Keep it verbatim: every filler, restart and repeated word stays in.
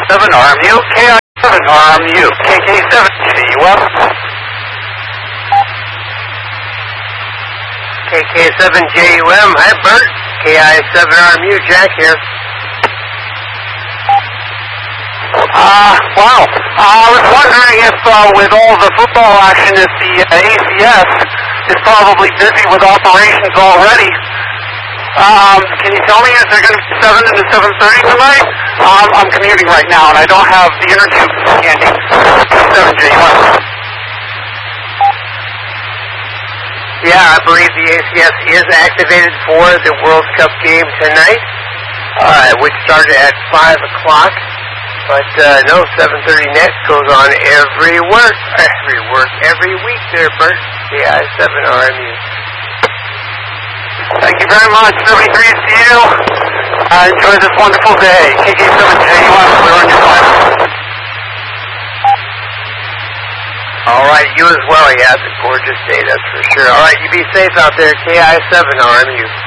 seven R M U, K I seven R M U, K K seven J U M. K K seven J U M, hi Bert. K I seven R M U, Jack here. Uh, wow. Uh, I was wondering if uh, with all the football action, if the uh, A C S is probably busy with operations already. Um, can you tell me, is there going to be seven to seven thirty tonight? Um, I'm commuting right now, and I don't have the inner tube handy. seven J U M. Yeah, I believe the A C S is activated for the World Cup game tonight, uh, which started at five o'clock. But uh, no, seven thirty next goes on every work, every work, every week there, Bert. K I seven R M U. Thank you very much. seventy-three C U. Uh, enjoy this wonderful day. K K seven J U M, we're on your line. All right, you as well. Yeah, it's a gorgeous day, that's for sure. All right, you be safe out there. K I seven R M U.